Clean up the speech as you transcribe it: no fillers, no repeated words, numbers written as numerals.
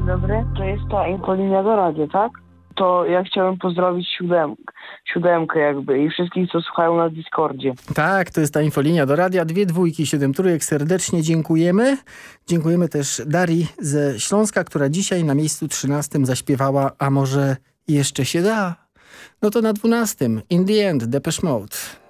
Dzień dobry, to jest ta infolinia do radia, tak? To ja chciałem pozdrowić siódemkę jakby i wszystkich, co słuchają na Discordzie. Tak, to jest ta infolinia do radia. 2 2 7 trójek. Serdecznie dziękujemy. Dziękujemy też Darii ze Śląska, która dzisiaj na miejscu 13 zaśpiewała A może jeszcze się da? No to na 12 In the End Depeche Mode.